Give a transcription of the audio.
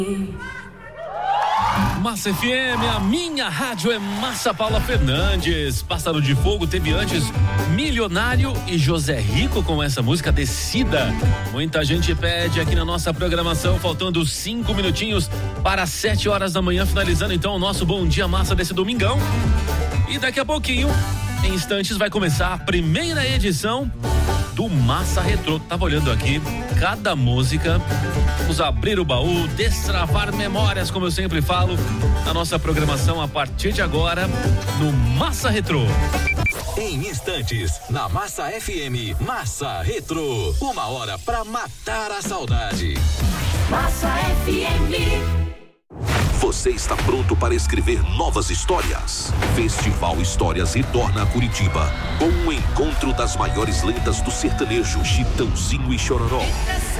Massa FM, a minha rádio é Massa. Paula Fernandes. Pássaro de Fogo teve antes Milionário e José Rico com essa música Descida. Muita gente pede aqui na nossa programação, faltando 5 minutinhos para 7 horas da manhã, finalizando então o nosso Bom Dia Massa desse domingão. E daqui a pouquinho, em instantes, vai começar a primeira edição do Massa Retrô. Tava olhando aqui, cada música, vamos abrir o baú, destravar memórias, como eu sempre falo, na nossa programação a partir de agora, no Massa Retrô. Em instantes, na Massa FM, Massa Retrô. 1 hora pra matar a saudade. Massa FM. Você está pronto para escrever novas histórias? Festival Histórias retorna a Curitiba com o encontro das maiores lendas do sertanejo, Chitãozinho e Chororó.